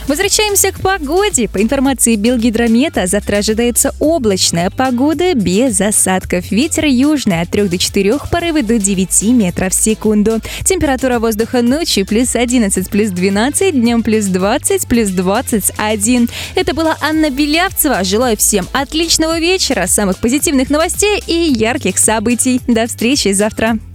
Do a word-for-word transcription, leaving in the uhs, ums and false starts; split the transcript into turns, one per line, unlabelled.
Возвращаемся к погоде. По информации Белгидромета, завтра ожидается облачная погода без осадков. Ветер южный от трёх до четырёх, порывы до девяти метров в секунду. Температура воздуха ночью плюс одиннадцать, плюс двенадцать, днем плюс двадцать, плюс двадцать один. Это была Анна Белявцева. Желаю всем отличного вечера, самых позитивных новостей и ярких событий. До встречи завтра.